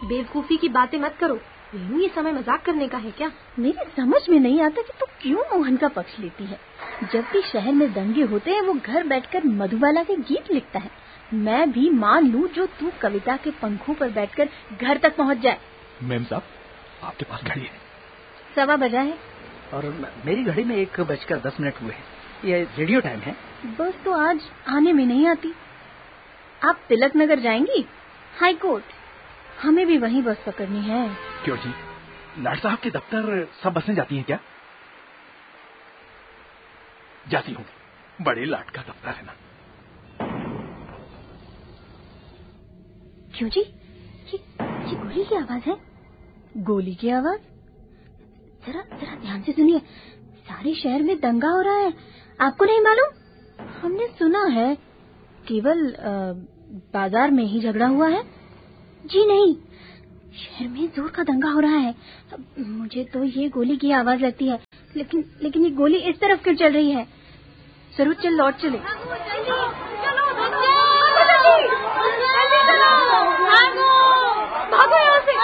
बेवकूफी की बातें मत करो। ये समय मजाक करने का है क्या? मेरी समझ में नहीं आता कि तू क्यों मोहन का पक्ष लेती है। जब भी शहर में दंगे होते हैं वो घर बैठकर मधुबाला के गीत लिखता है। मैं भी मान लूं जो तू कविता के पंखों पर बैठकर घर तक पहुंच जाए। मैम साहब, आपके पास घड़ी है? 1:15 बजा है। और मेरी घड़ी में 1:10 हुए हैं। ये रेडियो टाइम है। बस तो आज आने में नहीं आती। आप तिलक नगर जाएंगी? हाई कोर्ट, हमें भी वहीं बस पकड़नी है। क्यों जी, लाट साहब के दफ्तर सब बसें जाती हैं क्या? जाती होंगी, बड़े लाट का दफ्तर है ना। क्यों जी, ये गोली की आवाज है? गोली की आवाज? जरा ध्यान से सुनिए। सारे शहर में दंगा हो रहा है, आपको नहीं मालूम? हमने सुना है केवल बाजार में ही झगड़ा हुआ है। जी नहीं, शहर में जोर का दंगा हो रहा है। मुझे तो ये गोली की आवाज लगती है, लेकिन ये गोली इस तरफ क्यों चल रही है? सरोज चल, लौट चले। भागो यहाँ से।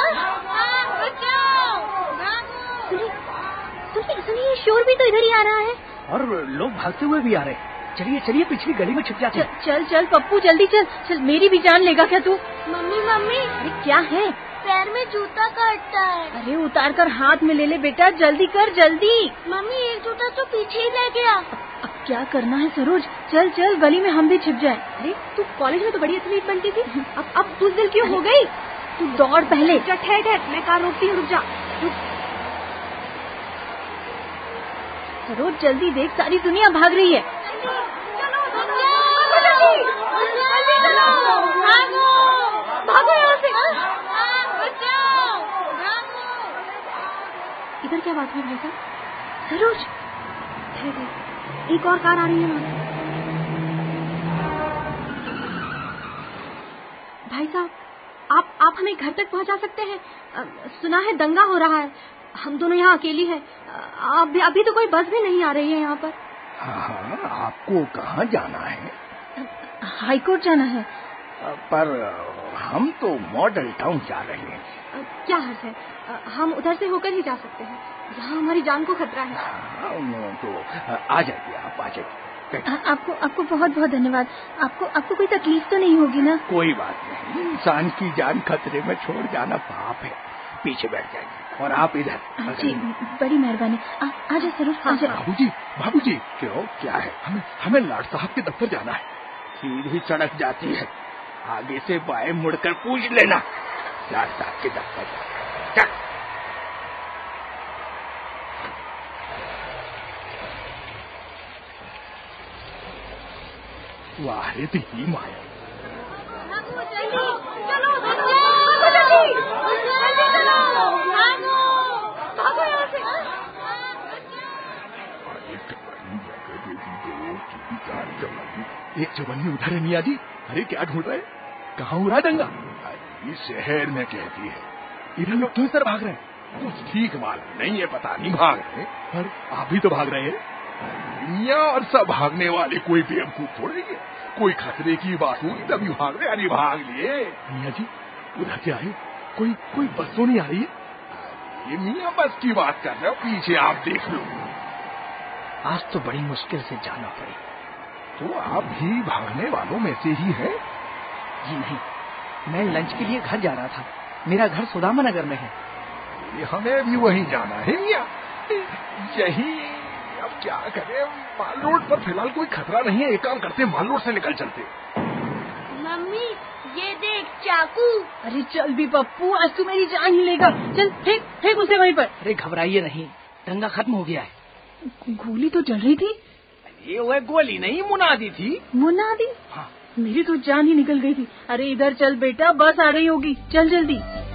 सुनिए, ये शोर भी तो इधर ही आ रहा है। और लोग भागते हुए भी आ रहे हैं। चलिए पिछली गली में छुप जाते हैं। चल पप्पू, जल्दी चल। मेरी भी जान लेगा क्या तू? मम्मी। अरे क्या है? पैर में जूता काटता है। अरे उतार कर हाथ में ले बेटा, जल्दी कर जल्दी। मम्मी, एक जूता तो पीछे ही रह गया। अब क्या करना है सरोज? चल गली में हम भी छिप जाए। अरे तू कॉलेज में तो बड़ी एथलीट बनती थी, अब बुज़दिल क्यों हो गई? तू दौड़ पहले। ठहर, मैं कार रोकती हूँ, रुक जा। सरोज जल्दी देख, सारी दुनिया भाग रही है। भागो यहाँ से। इधर क्या बात है भाई साहब? सरोज, एक और कार आ रही है वहाँ। भाई साहब, आप हमें घर तक पहुँचा सकते हैं? सुना है दंगा हो रहा है, हम दोनों यहाँ अकेली हैं। अभी तो कोई बस भी नहीं आ रही है यहाँ पर। हाँ, आपको कहाँ जाना है? हाई कोर्ट जाना है। पर हम तो मॉडल टाउन जा रहे हैं। क्या हर्ज है, हम उधर से होकर ही जा सकते हैं, यहाँ हमारी जान को खतरा है। तो आ जाइए, आप आ जाइए। आपको बहुत बहुत धन्यवाद। आपको कोई तकलीफ तो नहीं होगी ना? कोई बात नहीं, इंसान की जान खतरे में छोड़ जाना पाप है। पीछे बैठ जाइए और आप इधर। जी, बड़ी मेहरबानी। आजा सरोज, आजा। बाबूजी, क्यों, क्या है? हमें लाट साहब के दफ्तर जाना है। सीधी सड़क जाती है, आगे से बाएं मुड़कर पूछ लेना। लाट साहब के दफ्तर चल। वाह रे तेरी माया। एक चवन्नी उधर है मिया जी। अरे क्या ढूंढ रहे? कहाँ हो रहा दंगा? ये शहर में कहती है। इधर लोग क्यों सर भाग रहे हैं? कुछ ठीक मालूम नहीं है, पता नहीं भाग रहे, पर आप भी तो भाग रहे हैं। मिया और सब भागने वाले कोई बेवकूफ थोड़े हैं। कोई खतरे की बात हुई तभी भाग रहे, अरे भाग लिए। मिया जी उधर से आए, कोई बस तो नहीं आ रही है? ये मिया बस की बात कर रहे हो, पीछे आप देख लो। आज तो बड़ी मुश्किल से जाना पड़ी। तो आप भी भागने वालों में से ही हैं? जी नहीं, मैं लंच के लिए घर जा रहा था। मेरा घर सुदामा नगर में है। हमें भी वहीं जाना है मिया। यही, अब क्या करें, माल रोड पर फिलहाल कोई खतरा नहीं है। एक काम करते, माल रोड से निकल चलते। मम्मी, ये देख चाकू। अरे चल भी पप्पू, आज तू मेरी जान ही लेगा। चल फेंक उसे वहीं पर। अरे घबराइए नहीं, दंगा खत्म हो गया है। गोली तो चल रही थी। ये वह गोली नहीं, मुनादी थी। मुनादी? हाँ। मेरी तो जान ही निकल गई थी। अरे इधर चल बेटा, बस आ रही होगी, चल जल्दी।